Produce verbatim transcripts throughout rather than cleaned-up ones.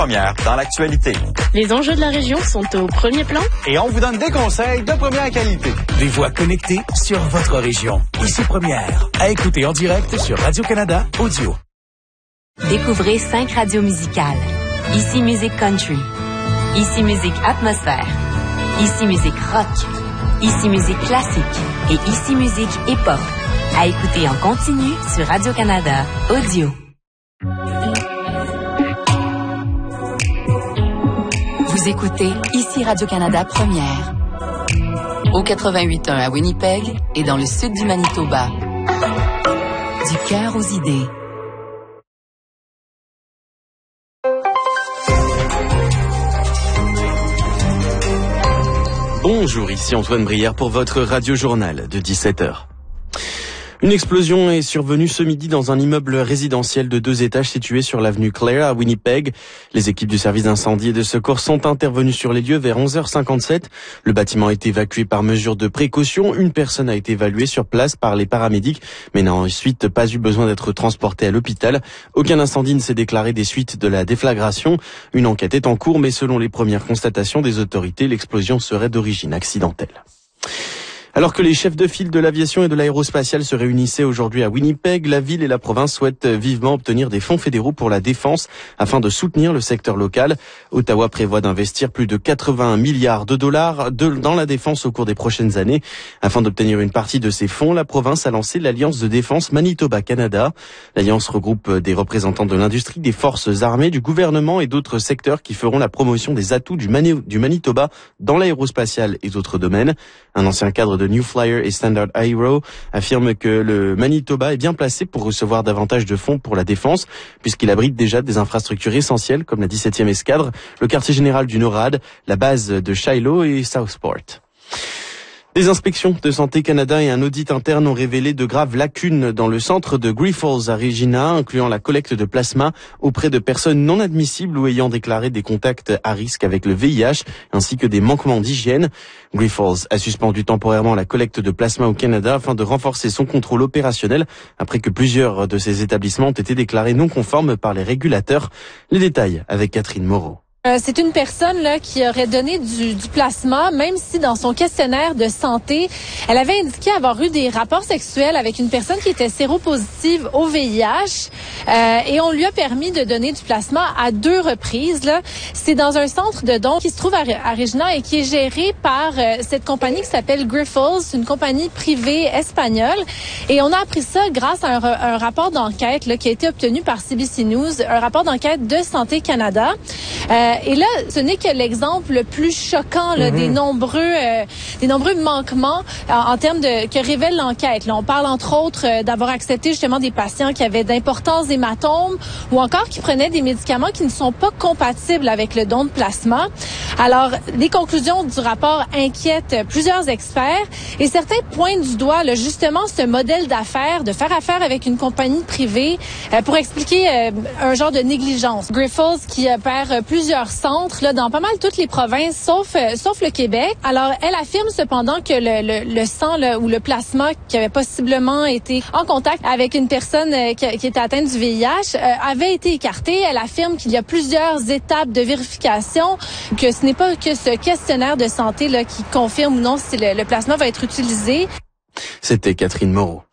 Première dans l'actualité. Les enjeux de la région sont au premier plan. Et on vous donne des conseils de première qualité. Des voix connectées sur votre région. Ici Première. À écouter en direct sur Radio-Canada Audio. Découvrez cinq radios musicales. Ici Musique Country. Ici Musique Atmosphère. Ici Musique Rock. Ici Musique Classique. Et Ici Musique Hip-Hop. À écouter en continu sur Radio-Canada Audio. Vous écoutez Ici Radio-Canada Première. Au quatre-vingt-huit point un à Winnipeg et dans le sud du Manitoba. Du cœur aux idées. Bonjour, ici Antoine Brière pour votre radio-journal de dix-sept heures. Une explosion est survenue ce midi dans un immeuble résidentiel de deux étages situé sur l'avenue Clare à Winnipeg. Les équipes du service d'incendie et de secours sont intervenues sur les lieux vers onze heures cinquante-sept. Le bâtiment a été évacué par mesure de précaution. Une personne a été évaluée sur place par les paramédics, mais n'a ensuite pas eu besoin d'être transportée à l'hôpital. Aucun incendie ne s'est déclaré des suites de la déflagration. Une enquête est en cours, mais selon les premières constatations des autorités, l'explosion serait d'origine accidentelle. Alors que les chefs de file de l'aviation et de l'aérospatiale se réunissaient aujourd'hui à Winnipeg, la ville et la province souhaitent vivement obtenir des fonds fédéraux pour la défense afin de soutenir le secteur local. Ottawa prévoit d'investir plus de quatre-vingts milliards de dollars de, dans la défense au cours des prochaines années. Afin d'obtenir une partie de ces fonds, la province a lancé l'Alliance de défense Manitoba-Canada. L'Alliance regroupe des représentants de l'industrie, des forces armées, du gouvernement et d'autres secteurs qui feront la promotion des atouts du, Mani- du Manitoba dans l'aérospatial et d'autres domaines. Un ancien cadre de New Flyer et Standard Aero affirme que le Manitoba est bien placé pour recevoir davantage de fonds pour la défense, puisqu'il abrite déjà des infrastructures essentielles comme la dix-septième escadre, le quartier général du NORAD, la base de Shiloh et Southport. Des inspections de Santé Canada et un audit interne ont révélé de graves lacunes dans le centre de Grifols à Regina, incluant la collecte de plasma auprès de personnes non admissibles ou ayant déclaré des contacts à risque avec le V I H, ainsi que des manquements d'hygiène. Grifols a suspendu temporairement la collecte de plasma au Canada afin de renforcer son contrôle opérationnel après que plusieurs de ces établissements ont été déclarés non conformes par les régulateurs. Les détails avec Catherine Moreau. Euh, c'est une personne là qui aurait donné du, du plasma, même si dans son questionnaire de santé, elle avait indiqué avoir eu des rapports sexuels avec une personne qui était séropositive au V I H, euh, et on lui a permis de donner du plasma à deux reprises. Là, c'est dans un centre de dons qui se trouve à, à Regina et qui est géré par euh, cette compagnie qui s'appelle Grifols, une compagnie privée espagnole. Et on a appris ça grâce à un, un rapport d'enquête là, qui a été obtenu par C B C News, un rapport d'enquête de Santé Canada. Euh, Et là, ce n'est que l'exemple le plus choquant là, mmh. des nombreux euh, des nombreux manquements en, en termes de que révèle l'enquête. Là, on parle entre autres euh, d'avoir accepté justement des patients qui avaient d'importants hématomes ou encore qui prenaient des médicaments qui ne sont pas compatibles avec le don de plasma. Alors, les conclusions du rapport inquiètent plusieurs experts et certains pointent du doigt là, justement ce modèle d'affaires, de faire affaire avec une compagnie privée euh, pour expliquer euh, un genre de négligence. Grifols qui opère euh, plusieurs centres là, dans pas mal toutes les provinces, sauf euh, sauf le Québec. Alors, elle affirme cependant que le, le, le sang là, ou le plasma qui avait possiblement été en contact avec une personne euh, qui, qui était atteinte du V I H euh, avait été écarté. Elle affirme qu'il y a plusieurs étapes de vérification, que ce n'est pas que ce questionnaire de santé là, qui confirme ou non si le, le plasma va être utilisé. C'était Catherine Moreau.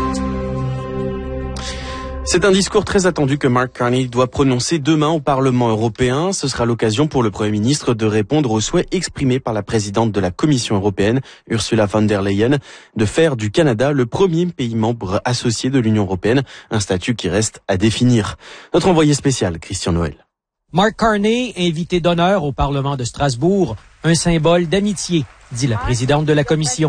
C'est un discours très attendu que Mark Carney doit prononcer demain au Parlement européen. Ce sera l'occasion pour le Premier ministre de répondre aux souhaits exprimés par la présidente de la Commission européenne, Ursula von der Leyen, de faire du Canada le premier pays membre associé de l'Union européenne, un statut qui reste à définir. Notre envoyé spécial, Christian Noël. Mark Carney, invité d'honneur au Parlement de Strasbourg, un symbole d'amitié, dit la présidente de la Commission.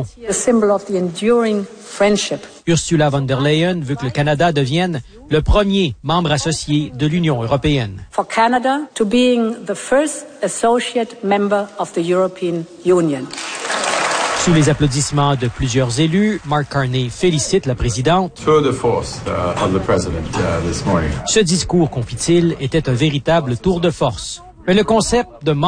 Ursula von der Leyen veut que le Canada devienne le premier membre associé de l'Union européenne. For Canada to being the first associate member of the European Union. Sous les applaudissements de plusieurs élus, Mark Carney félicite la présidente. Tour de force uh, of the president uh, this morning. Ce discours, confie-t-il, était un véritable tour de force. Mais le concept de